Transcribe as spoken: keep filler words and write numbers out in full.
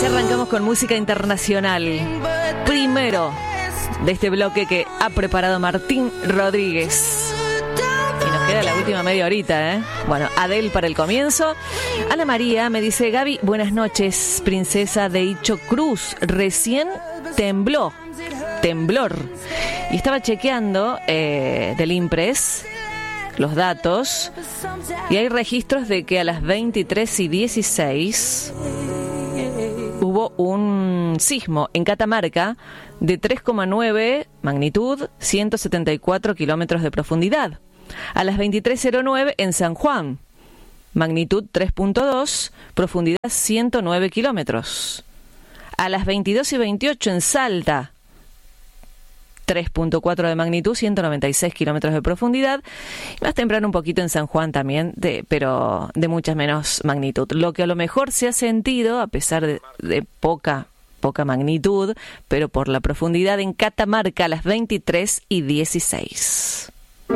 Así arrancamos con música internacional. Primero de este bloque que ha preparado Martín Rodríguez. Y nos queda la última media horita, ¿eh? Bueno, Adele para el comienzo. Ana María me dice: Gaby, buenas noches, princesa de Icho Cruz. Recién tembló. Temblor. Y estaba chequeando eh, del Impress los datos. Y hay registros de que a las veintitrés y dieciséis hubo un sismo en Catamarca de tres coma nueve magnitud, ciento setenta y cuatro kilómetros de profundidad. A las veintitrés cero nueve en San Juan, magnitud tres punto dos, profundidad ciento nueve kilómetros. A las veintidós y veintiocho en Salta, tres punto cuatro de magnitud, ciento noventa y seis kilómetros de profundidad. Más temprano un poquito en San Juan también, de, pero de mucha menos magnitud. Lo que a lo mejor se ha sentido, a pesar de, de poca, poca magnitud, pero por la profundidad en Catamarca a las veintitrés y dieciséis.